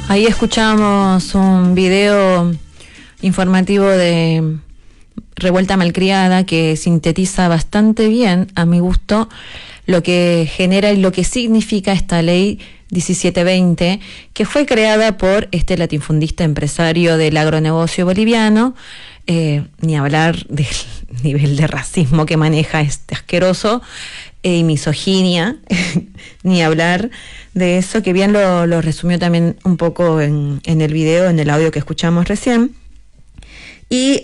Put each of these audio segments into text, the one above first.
Ahí escuchamos un video informativo de Revuelta Malcriada que sintetiza bastante bien, a mi gusto, lo que genera y lo que significa esta ley 1720, que fue creada por este latifundista empresario del agronegocio boliviano. Ni hablar del nivel de racismo que maneja este asqueroso y misoginia, ni hablar de eso, que bien lo resumió también un poco en el video, en el audio que escuchamos recién. Y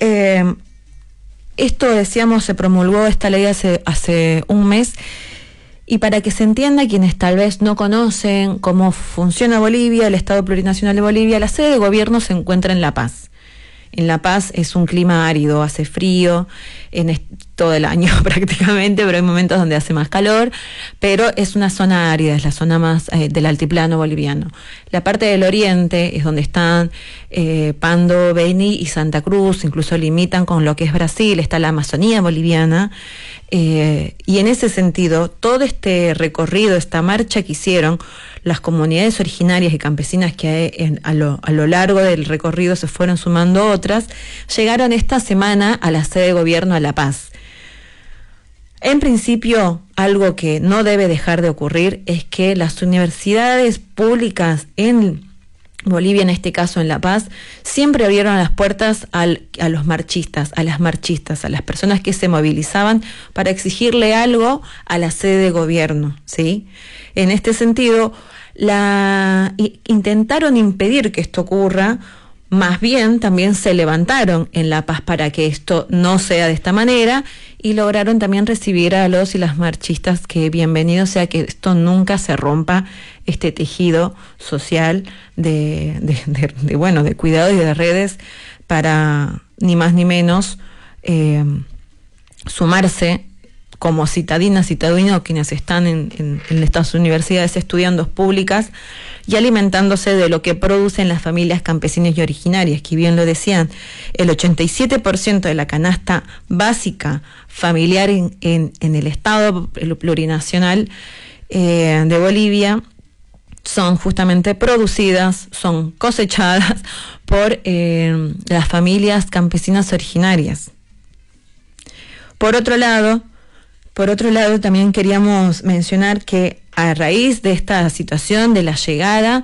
esto, decíamos, se promulgó esta ley hace un mes, y para que se entienda, quienes tal vez no conocen cómo funciona Bolivia, el Estado Plurinacional de Bolivia, la sede de gobierno se encuentra en La Paz. En La Paz es un clima árido, hace frío todo el año prácticamente, pero hay momentos donde hace más calor, pero es una zona árida, es la zona más del altiplano boliviano. La parte del oriente es donde están Pando, Beni y Santa Cruz, incluso limitan con lo que es Brasil, está la Amazonía boliviana, y en ese sentido, todo este recorrido, esta marcha que hicieron las comunidades originarias y campesinas que a lo largo del recorrido se fueron sumando otras, llegaron esta semana a la sede de gobierno a La Paz. En principio, algo que no debe dejar de ocurrir es que las universidades públicas en Bolivia, en este caso en La Paz, siempre abrieron las puertas a los marchistas, a las marchistas, a las personas que se movilizaban para exigirle algo a la sede de gobierno, ¿sí? En este sentido, intentaron impedir que esto ocurra, más bien también se levantaron en La Paz para que esto no sea de esta manera, y lograron también recibir a los y las marchistas, que bienvenido sea que esto nunca se rompa, este tejido social de cuidado y de redes para ni más ni menos sumarse como citadinas, citadinos, quienes están en estas universidades estudiando públicas y alimentándose de lo que producen las familias campesinas y originarias, que bien lo decían, el 87% de la canasta básica familiar en el Estado plurinacional de Bolivia son justamente producidas, son cosechadas por las familias campesinas originarias. Por otro lado, también queríamos mencionar que a raíz de esta situación de la llegada,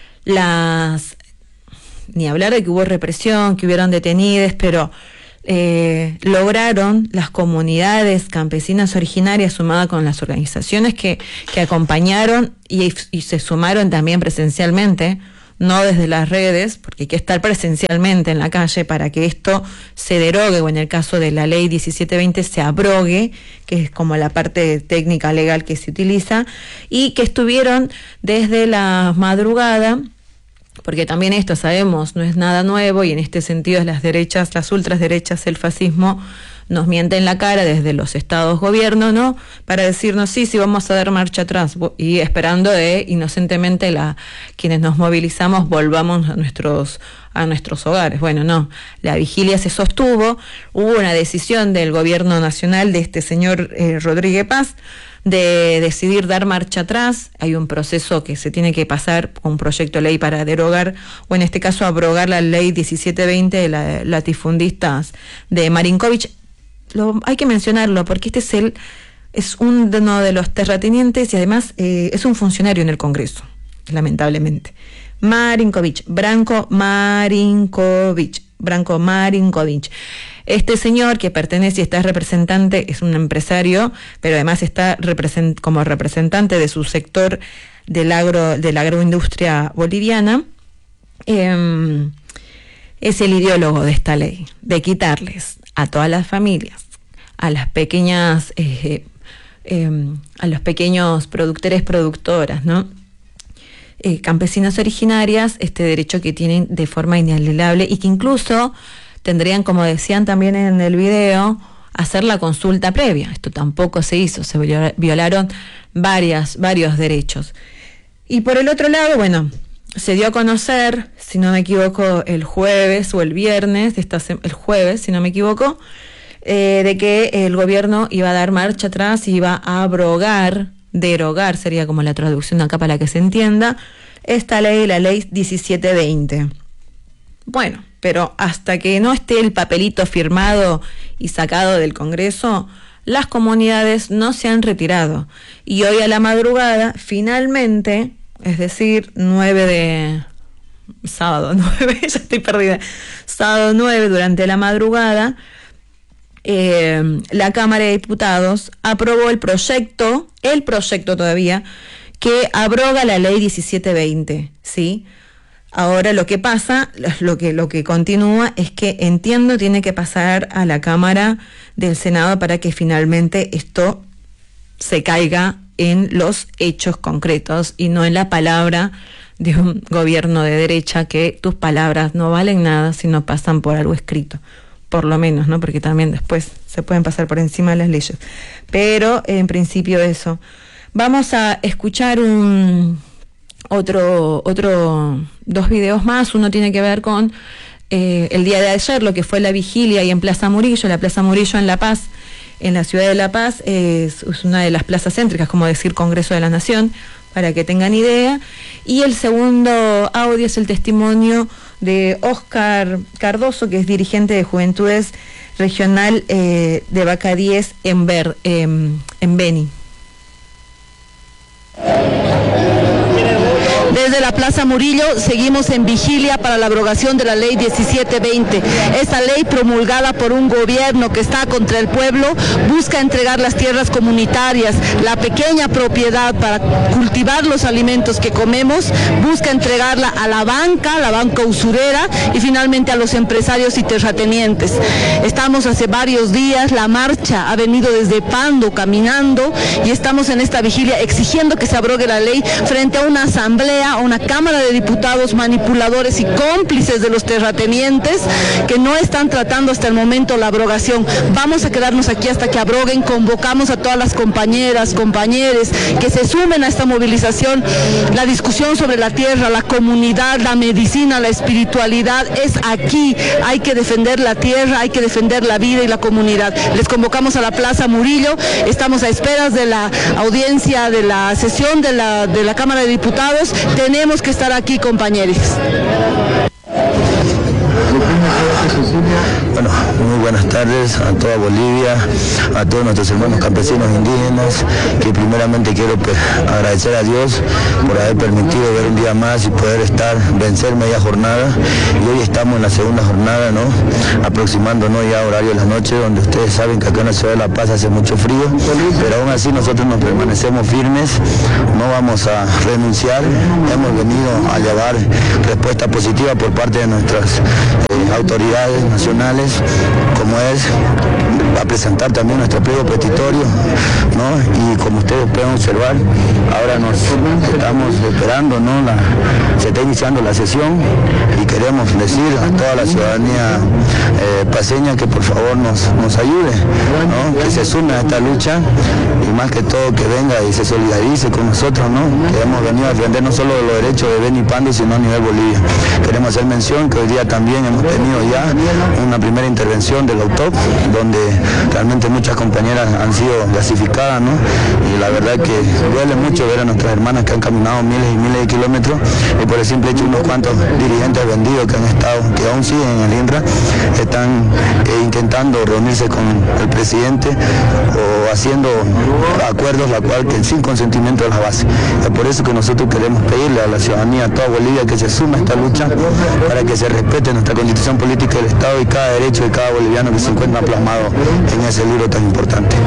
ni hablar de que hubo represión, que hubieron detenidos, pero lograron las comunidades campesinas originarias, sumada con las organizaciones que acompañaron y se sumaron también presencialmente, no desde las redes, porque hay que estar presencialmente en la calle para que esto se derogue, o en el caso de la ley 1720 se abrogue, que es como la parte técnica legal que se utiliza, y que estuvieron desde la madrugada, porque también esto, sabemos, no es nada nuevo, y en este sentido las derechas, las ultraderechas, el fascismo nos miente en la cara desde los estados gobierno, ¿no? Para decirnos sí, vamos a dar marcha atrás, y esperando inocentemente quienes nos movilizamos volvamos a nuestros hogares. Bueno, no, la vigilia se sostuvo, hubo una decisión del gobierno nacional de este señor Rodríguez Paz de decidir dar marcha atrás. Hay un proceso que se tiene que pasar, un proyecto de ley para derogar, o en este caso abrogar la ley 1720 de la latifundistas de Marinkovic. Hay que mencionarlo porque este es uno de los terratenientes y además es un funcionario en el Congreso, lamentablemente. Branko Marinkovic. Este señor, que pertenece y está representante, es un empresario, pero además está como representante de su sector de la agroindustria boliviana, es el ideólogo de esta ley, de quitarles a todas las familias, a las pequeñas, a los pequeños productoras, ¿no? Campesinas originarias, este derecho que tienen de forma inalienable, y que incluso tendrían, como decían también en el video, hacer la consulta previa. Esto tampoco se hizo, se violaron varios derechos. Y por el otro lado, bueno, se dio a conocer, si no me equivoco, el jueves o el viernes, el jueves, si no me equivoco, de que el gobierno iba a dar marcha atrás y iba a derogar, sería como la traducción acá para que se entienda, esta ley, la ley 1720. Bueno, pero hasta que no esté el papelito firmado y sacado del Congreso, las comunidades no se han retirado. Y hoy a la madrugada, finalmente, es decir, sábado 9, ya estoy perdida, sábado 9, durante la madrugada, la Cámara de Diputados aprobó el proyecto todavía, que abroga la ley 1720, ¿sí? Ahora lo que pasa, lo que continúa es que entiendo tiene que pasar a la Cámara del Senado para que finalmente esto se caiga en los hechos concretos y no en la palabra de un gobierno de derecha, que tus palabras no valen nada si no pasan por algo escrito, por lo menos, ¿no? Porque también después se pueden pasar por encima de las leyes. Pero en principio eso. Vamos a escuchar dos videos más. Uno tiene que ver con el día de ayer, lo que fue la vigilia ahí en Plaza Murillo. La Plaza Murillo en La Paz, en la ciudad de La Paz, es una de las plazas céntricas, como decir Congreso de la Nación, para que tengan idea. Y el segundo audio es el testimonio de Oscar Cardoso, que es dirigente de Juventudes Regional de Vaca 10 en Beni. Desde la Plaza Murillo seguimos en vigilia para la abrogación de la ley 1720. Esta ley, promulgada por un gobierno que está contra el pueblo, busca entregar las tierras comunitarias, la pequeña propiedad para cultivar los alimentos que comemos, busca entregarla a la banca usurera y finalmente a los empresarios y terratenientes. Estamos hace varios días, la marcha ha venido desde Pando caminando y estamos en esta vigilia exigiendo que se abrogue la ley frente a una asamblea, a una Cámara de Diputados manipuladores y cómplices de los terratenientes que no están tratando hasta el momento la abrogación. Vamos a quedarnos aquí hasta que abroguen. Convocamos a todas las compañeras, compañeros que se sumen a esta movilización. La discusión sobre la tierra, la comunidad, la medicina, la espiritualidad es aquí. Hay que defender la tierra, hay que defender la vida y la comunidad. Les convocamos a la Plaza Murillo. Estamos a esperas de la audiencia, de la sesión de la Cámara de Diputados. Tenemos que estar aquí, compañeros. Bueno, muy buenas tardes a toda Bolivia, a todos nuestros hermanos campesinos indígenas, que primeramente quiero agradecer a Dios por haber permitido ver un día más y poder vencer media jornada. Y hoy estamos en la segunda jornada, ¿no? Aproximándonos ya a horario de la noche, donde ustedes saben que acá en la ciudad de La Paz hace mucho frío, pero aún así nosotros nos permanecemos firmes, no vamos a renunciar. Hemos venido a llevar respuesta positiva por parte de nuestras autoridades nacionales, como es a presentar también nuestro pliego petitorio, ¿no? Y como ustedes pueden observar, ahora nos estamos esperando, ¿no? Se está iniciando la sesión y queremos decir a toda la ciudadanía paceña que por favor nos ayude, ¿no? Que se sume a esta lucha y más que todo que venga y se solidarice con nosotros, ¿no? Que hemos venido a defender no solo los derechos de Beni y Pando, sino a nivel Bolivia. Queremos hacer mención que hoy día también hemos tenido ya una primera intervención del AUTOP, donde realmente muchas compañeras han sido gasificadas, ¿no? Y la verdad que duele mucho ver a nuestras hermanas que han caminado miles y miles de kilómetros y por el simple hecho unos cuantos dirigentes vendidos que han estado, que aún siguen en el INRA, están intentando reunirse con el presidente o haciendo acuerdos, la cual que sin consentimiento de la base. Es por eso que nosotros queremos pedirle a la ciudadanía, a toda Bolivia, que se suma a esta lucha para que se respete nuestra constitución política del Estado y cada derecho de cada boliviano que se encuentra plasmado en ese libro tan importante.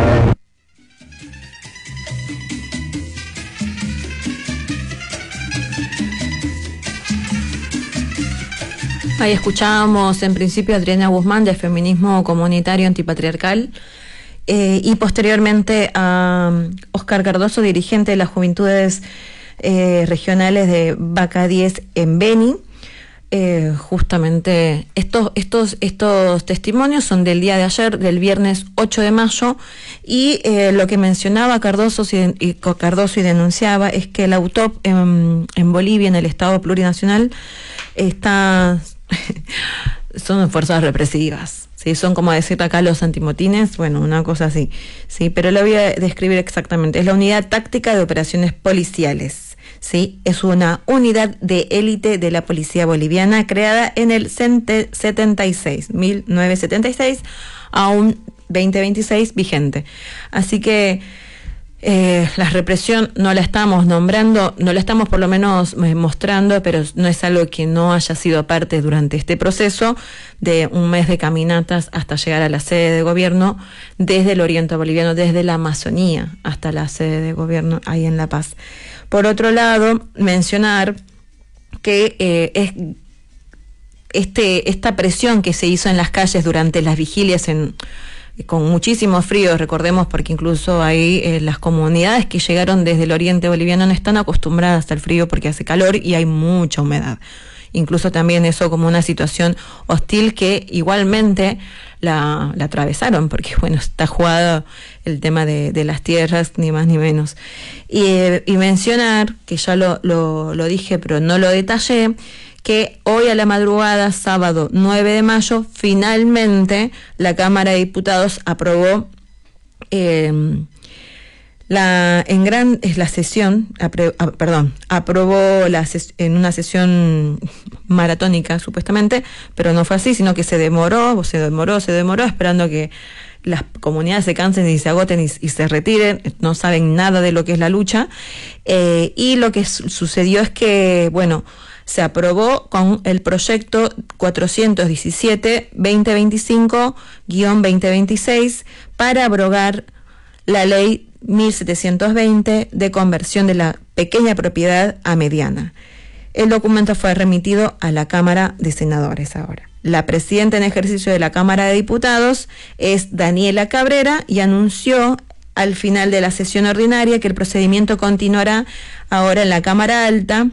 Ahí escuchábamos en principio a Adriana Guzmán de Feminismo Comunitario Antipatriarcal y posteriormente a Oscar Cardoso, dirigente de las Juventudes Regionales de Vaca 10 en Beni. Justamente estos testimonios son del día de ayer, del viernes 8 de mayo, y lo que mencionaba Cardoso y denunciaba es que el AUTOP en Bolivia, en el Estado plurinacional, son fuerzas represivas, ¿sí? Son como decir acá los antimotines, bueno, una cosa así, ¿sí? Pero lo voy a describir exactamente. Es la Unidad Táctica de Operaciones Policiales, ¿sí? Es una unidad de élite de la policía boliviana creada en el 1976, aún 2026 vigente. Así que la represión no la estamos nombrando, no la estamos por lo menos mostrando, pero no es algo que no haya sido parte durante este proceso de un mes de caminatas hasta llegar a la sede de gobierno desde el oriente boliviano, desde la Amazonía hasta la sede de gobierno ahí en La Paz. Por otro lado, mencionar que esta presión que se hizo en las calles durante las vigilias con muchísimo frío, recordemos, porque incluso ahí las comunidades que llegaron desde el oriente boliviano no están acostumbradas al frío porque hace calor y hay mucha humedad. Incluso también eso como una situación hostil que igualmente la atravesaron, porque bueno, está jugado el tema de las tierras, ni más ni menos. Y mencionar, que ya lo dije pero no lo detallé, que hoy a la madrugada, sábado 9 de mayo, finalmente la Cámara de Diputados aprobó aprobó en una sesión maratónica supuestamente, pero no fue así, sino que se demoró, esperando que las comunidades se cansen y se agoten y se retiren, no saben nada de lo que es la lucha, y lo que sucedió es que, bueno, se aprobó con el proyecto 417-2025-2026 para abrogar la ley 1720 de conversión de la pequeña propiedad a mediana. El documento fue remitido a la Cámara de Senadores ahora. La presidenta en ejercicio de la Cámara de Diputados es Daniela Cabrera y anunció al final de la sesión ordinaria que el procedimiento continuará ahora en la Cámara Alta.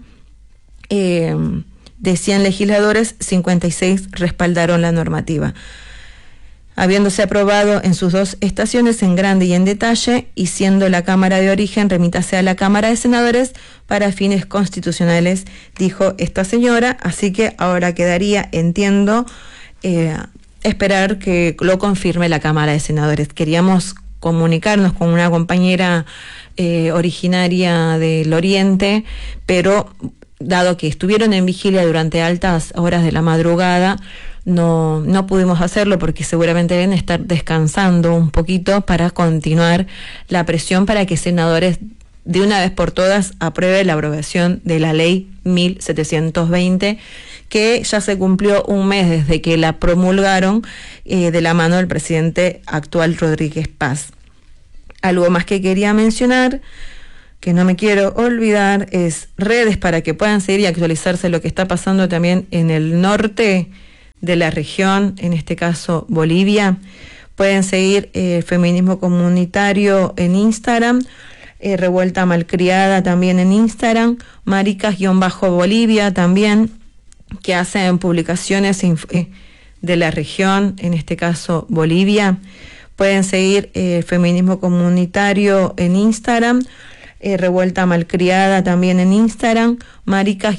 De 100 legisladores, 56 respaldaron la normativa, habiéndose aprobado en sus dos estaciones en grande y en detalle, y siendo la Cámara de origen, remítase a la Cámara de Senadores para fines constitucionales, dijo esta señora. Así que ahora quedaría, entiendo, esperar que lo confirme la Cámara de Senadores. Queríamos comunicarnos con una compañera originaria del Oriente, pero dado que estuvieron en vigilia durante altas horas de la madrugada, no pudimos hacerlo porque seguramente deben estar descansando un poquito para continuar la presión para que senadores de una vez por todas apruebe la aprobación de la ley 1720, que ya se cumplió un mes desde que la promulgaron de la mano del presidente actual Rodríguez Paz. Algo más que quería mencionar, que no me quiero olvidar, es redes para que puedan seguir y actualizarse lo que está pasando también en el norte de la región, en este caso Bolivia. Pueden seguir Feminismo Comunitario en Instagram, Revuelta Malcriada también en Instagram, Maricas-Bolivia también, que hacen publicaciones de la región, en este caso Bolivia. Pueden seguir Feminismo Comunitario en Instagram, Revuelta Malcriada también en Instagram, Maricas